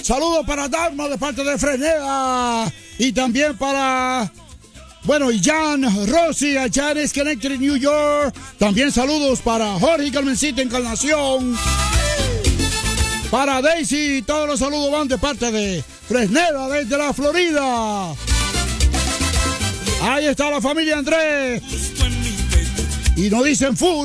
Saludos para Dagmar de parte de Fresneda. Y también para... Bueno, y Jan Rossi allá en Schenectady, New York. También saludos para Jorge Carmencita Encarnación. Para Daisy, todos los saludos van de parte de Fresneda desde la Florida. Ahí está la familia Andrés. Y nos dicen full.